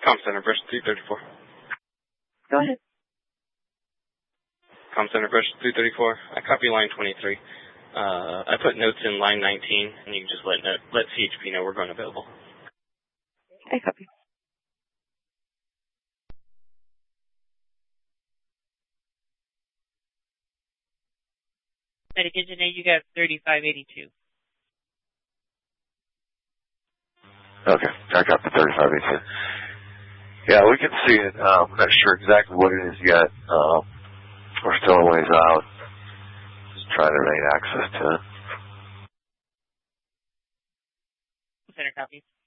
Com Center, Brush 334. Go ahead. Com Center, Brush 334. I copy line 23. I put notes in line 19, and you can just let CHP know we're going available. I copy. Medication A, you got 3582. Okay, I got the 3582. Yeah, we can see it. I'm not sure exactly what it is yet. We're still a ways out. Just trying to gain access to it. Center copies.